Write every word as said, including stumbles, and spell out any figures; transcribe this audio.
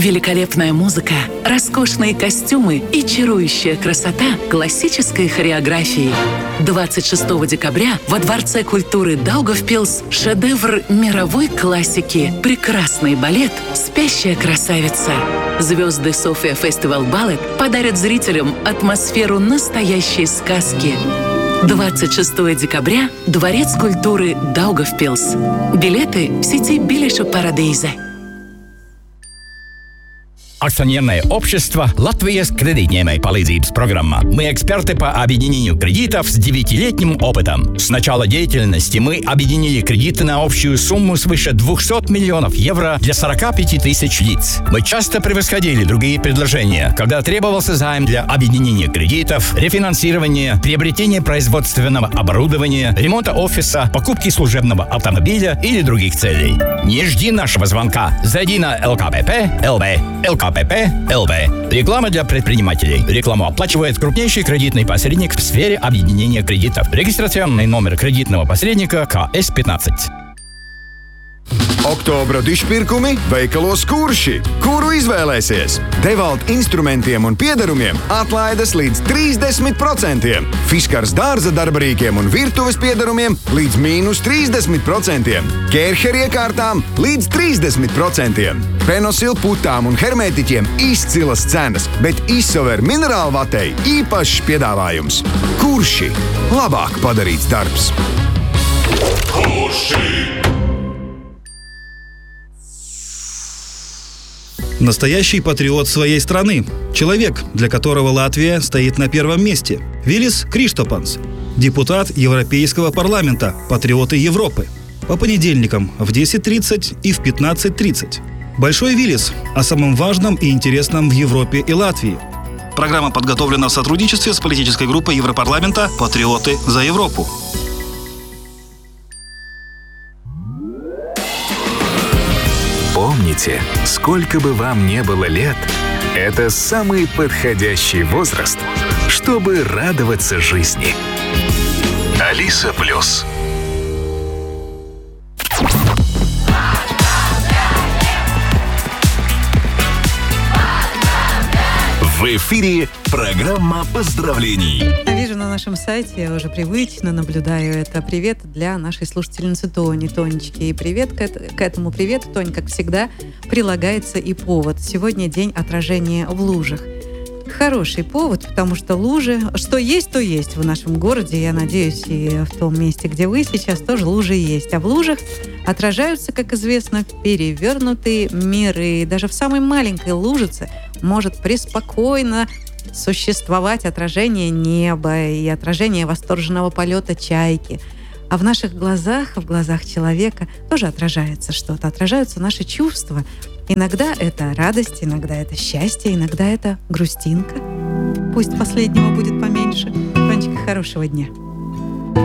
Великолепная музыка, роскошные костюмы и чарующая красота классической хореографии. двадцать шестого декабря во Дворце культуры Даугавпилс шедевр мировой классики, прекрасный балет «Спящая красавица». Звезды София Фестивал Балет подарят зрителям атмосферу настоящей сказки. двадцать шестого декабря Дворец культуры Даугавпилс. Билеты в сети Билеша Парадейзе. Акционерное общество «Латвия с кредитной palīdzības программа». Мы эксперты по объединению кредитов с девятилетним опытом. С начала деятельности мы объединили кредиты на общую сумму свыше двухсот миллионов евро для сорока пяти тысяч лиц. Мы часто превосходили другие предложения, когда требовался займ для объединения кредитов, рефинансирования, приобретения производственного оборудования, ремонта офиса, покупки служебного автомобиля или других целей. Не жди нашего звонка. Зайди на эл ка пэ пэ точка эл ви. эл ка пэ пэ точка эл ви. Реклама для предпринимателей. Рекламу оплачивает крупнейший кредитный посредник в сфере объединения кредитов. Регистрационный номер кредитного посредника ка эс пятнадцать. Oktobra dišpirkumi veikalos Kurši. Kuru izvēlēsies? Devalt instrumentiem un piederumiem atlaides līdz trīsdesmit procentiem. Fiskars dārza darbarīkiem un virtuves piederumiem līdz mīnus trīsdesmit procentiem. Kērher iekārtām līdz trīsdesmit procentiem. Penosil putām un hermētiķiem izcilas cenas, bet izsover minerālu vatei īpašs piedāvājums. Kurši? Labāk padarīts darbs. Kurši? Настоящий патриот своей страны. Человек, для которого Латвия стоит на первом месте. Вилис Криштопанс. Депутат Европейского парламента. Патриоты Европы. По понедельникам в десять тридцать и в пятнадцать тридцать. Большой Вилис о самом важном и интересном в Европе и Латвии. Программа подготовлена в сотрудничестве с политической группой Европарламента «Патриоты за Европу». Помните, сколько бы вам не было лет, это самый подходящий возраст, чтобы радоваться жизни. Алиса Плюс. В эфире программа поздравлений. Вижу на нашем сайте, я уже привычно наблюдаю это. Привет для нашей слушательницы Тони, Тонечки. И привет к, это, к этому привету, Тонь, как всегда, прилагается и повод. Сегодня день отражения в лужах. Хороший повод, потому что лужи, что есть, то есть в нашем городе. Я надеюсь, и в том месте, где вы сейчас, тоже лужи есть. А в лужах отражаются, как известно, перевернутые миры. И даже в самой маленькой лужице может преспокойно существовать отражение неба и отражение восторженного полета чайки. А в наших глазах, в глазах человека тоже отражается что-то, отражаются наши чувства. Иногда это радость, иногда это счастье, иногда это грустинка. Пусть последнего будет поменьше. Тонечка, хорошего дня.